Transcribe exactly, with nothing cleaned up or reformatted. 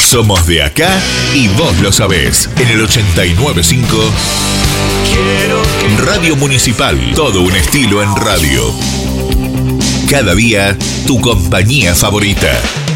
Somos de acá y vos lo sabés. En el ochenta y nueve punto cinco Radio Municipal. Todo un estilo en radio. Cada día, tu compañía favorita.